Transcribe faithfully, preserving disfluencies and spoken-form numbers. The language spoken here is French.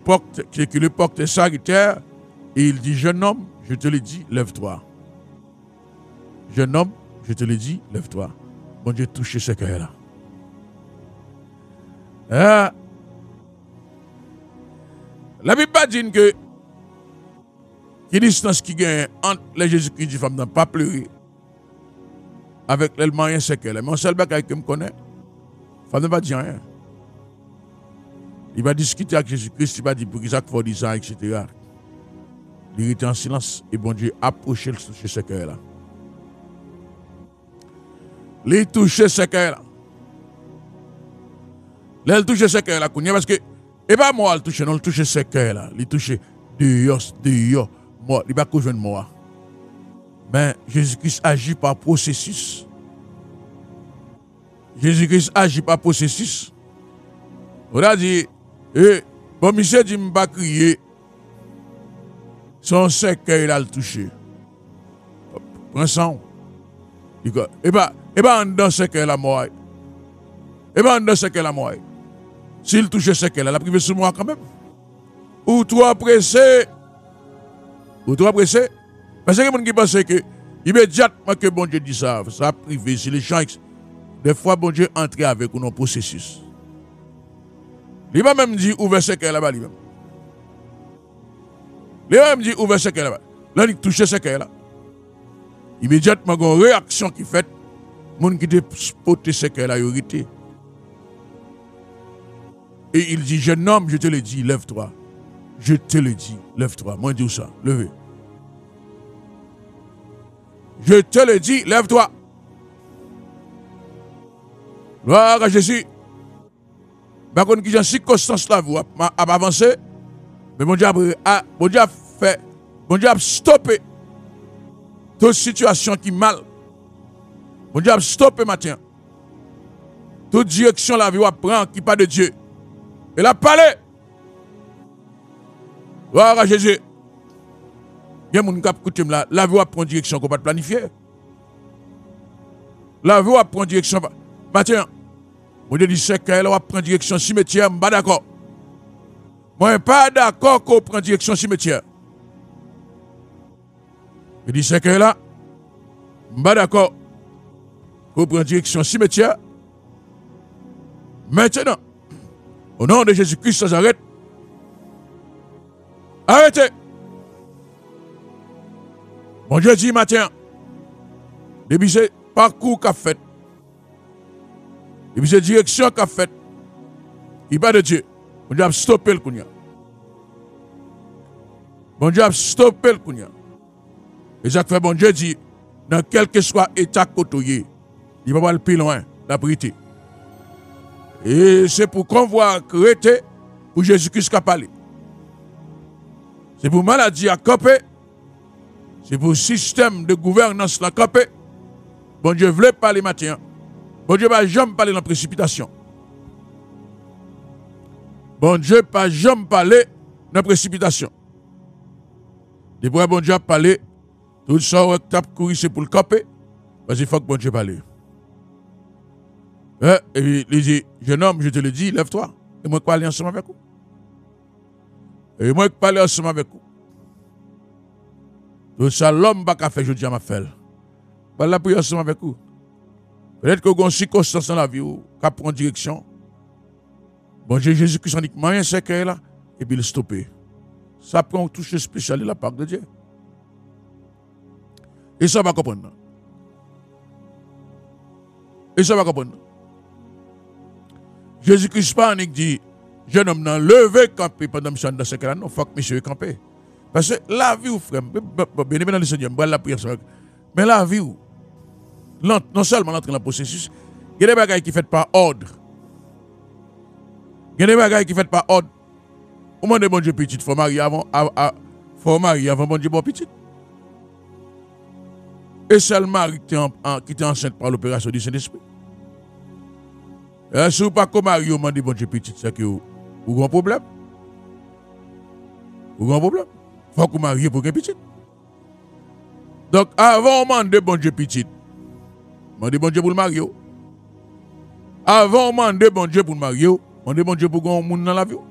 porte, qui le porte sanitaire, et il dit, jeune homme, je te le dis, lève-toi. Jeune homme, je te le dis, lève-toi. Bon Dieu, touchez ce cœur-là. Hein? La Bible dit que qui distance qui gagne entre les Jésus-Christ et femme n'a pas pleuré avec les moyens c'est qu'elle. Mais on seul bagage que me connaît, femme n'a pas dit rien. Il va discuter avec Jésus-Christ, il va dire pour qui ça faut dire ça, et cetera. Il était en silence et bon Dieu approchait le toucher ce cœur-là. Il touchait ce cœur-là. Là, il touchait ce cœur-là, parce que, et pas moi, il touchait, non, il touchait ce cœur-là. Il touchait dehors, dehors, moi, il va pas rejoindre moi. Mais Jésus-Christ agit par processus. Jésus-Christ agit par processus. On a dit, eh, bon, monsieur dit, m'a crier. Son cercueil là le touché. Prends ça. Et bien, et bien, dans ce cercueil là, moi. Et bien, dans ce cercueil là, moi. S'il touche ce cercueil là, la privé sur moi quand même. Ou toi pressé. Ou toi pressé. Parce que les gens qui pensent que, immédiatement que bon Dieu dit ça, ça privé, c'est les gens. Des fois, bon Dieu entre avec nous dans le processus. Il va même dire, ouvre ce cercueil là-bas, lui-même. Il va même dire, ouvre ce cercueil là-bas. Là, il touche ce cercueil là. Immédiatement, il y a une réaction qui fait, les gens qui te spoté ce cercueil là, ils ont été. Et il dit, jeune homme, je te le dis, lève-toi. Je te le dis, lève-toi. Moi, je dis ça, levez. Je te le dis, lève-toi. Gloire à Jésus. Par contre, qui j'ai circonstance là, vous avez avancé. Mais mon Dieu a, bon Dieu a fait, bon Dieu a stoppé toute situation qui mal. Bon Dieu a stoppé matin. Toute direction la vie prend qui pas de Dieu. Et la parlé. Gloire à Jésus. Il y a des gens qui là, la vie prend direction qu'on va planifier. La vie prend direction. Matin, mon Dieu dit c'est qu'elle va prendre direction cimetière, je ne suis pas d'accord. Moi, je ne suis pas d'accord qu'on prenne direction cimetière. Il dit c'est qu'elle là, je ne suis pas d'accord qu'on prenne direction cimetière. Maintenant, au nom de Jésus-Christ, ça s'arrête. Arrêtez. Mon Dieu dit matin, depuis ce parcours qu'a fait, depuis cette direction qu'a fait, il n'y a pas de Dieu. Mon Dieu a stoppé le kounia. Mon Dieu a stoppé le kounia. Et ça fait bon Dieu dit, dans quel que soit état côtoyé, il va pas le plus loin, la vérité. Et c'est pour qu'on voit créer pour Jésus-Christ qui a parlé. C'est pour maladie à camper. C'est pour système de gouvernance la camper. Bon Dieu voulait parler matin. Bon Dieu va jamais parler dans la précipitation. Bon Dieu va jamais parler dans la précipitation. Depuis bon Dieu a parlé, tout ça on tape courir c'est pour le camper. Parce qu'il faut que bon Dieu parle. Et puis il dit, jeune homme, je te le dis, lève-toi. Et moi, je parle ensemble avec vous. Et moi, je parle ensemble avec vous. Tout ça, l'homme va faire, je dis à ma fille. Je la prière ensemble avec vous. Peut-être que vous avez une circonstance dans la vie, vous prendre direction. Bon Dieu, Jésus-Christ en dit que rien c'est qu'elle là, et puis il stoppe. Ça prend une touche spéciale de la part de Dieu. Et ça va comprendre. Et ça va comprendre. Jésus-Christ panique dit, jeune homme, non, levez camper pendant que je suis dans ce cas-là, non, il faut que monsieur camper. Parce que la vie, frère, bien évidemment, le Seigneur, je vais la prière, mais la vie, non seulement l'entrée dans le processus, il y a des bagages qui sont faits par ordre. Il y a des bagages qui sont faits par ordre. Au moment de bon Dieu petit, il faut marier avant, faut marier avant bon Dieu bon petit. Et c'est le mari qui était enceinte par l'opération du Saint-Esprit. Si vous ne pouvez pas marier au moment de bon Dieu petit, c'est que vous avez un problème. Vous avez un problème. Il faut que vous mariez pour un petit. Donc, avant de demander bon Dieu petit, demandez bon Dieu pour le marier. Avant de demander bon Dieu pour le marier, demandez bon Dieu pour un monde dans la vie.